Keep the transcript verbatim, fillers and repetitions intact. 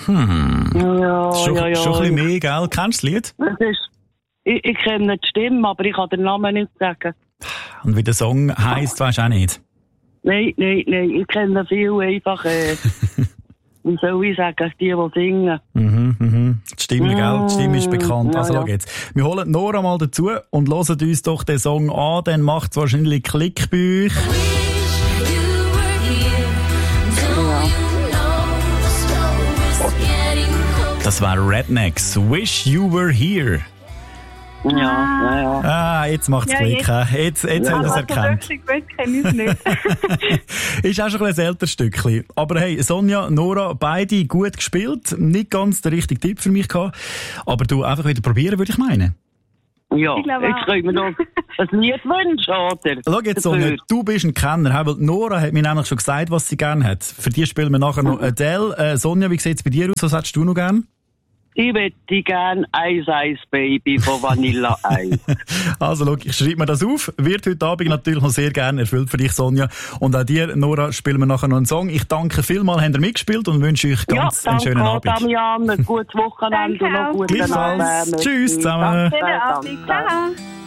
Hm. Ja, Schon, ja, ja. schon ein bisschen mehr, gell? Kennst du das Lied? Das ist, ich, ich kenne die Stimme, aber ich kann den Namen nicht sagen. Und wie der Song heisst, weisst du auch nicht? Nein, nein, nein. Ich kenne viel einfach, äh, wie soll ich sagen, die, die singen. Mhm, mhm. Die Stimme, gell? Die Stimme ist bekannt. Ja, Also, ja. schau jetzt. Wir holen Nora mal dazu und hören uns doch den Song an, dann macht es wahrscheinlich Klick bei euch. Das war Rednecks. Wish You Were Here. Ja, ja, ja. Ah, jetzt macht's Ja, Klick. Jetzt, jetzt, jetzt Ja, haben wir es Also erkannt. wirklich gut kenne ich es nicht. Ist auch schon ein älteres Stückchen. Aber hey, Sonja, Nora, beide gut gespielt. Nicht ganz der richtige Tipp für mich gehabt. Aber du einfach wieder probieren, würde ich meinen. Ja, Ich glaube jetzt auch. können wir noch ein Lied wünschen, oder? Schau jetzt, Sonja, du bist ein Kenner. Weil Nora hat mir nämlich schon gesagt, was sie gerne hat. Für die spielen wir nachher noch Adele. Äh, Sonja, wie sieht's bei dir aus? Was hättest du noch gern? Ich möchte gerne Ice Ice Baby von Vanilla Ice. Also, schau, ich schreibe mir das auf. Wird heute Abend natürlich noch sehr gerne erfüllt für dich, Sonja. Und auch dir, Nora, spielen wir nachher noch einen Song. Ich danke vielmals, habt ihr mitgespielt und wünsche euch ganz ja, einen schönen danke, Abend. Damian. Ein gutes Wochenende Danke und noch auch. guten Gleichfalls. Abend. Tschüss zusammen. Schönen Abend. Ciao.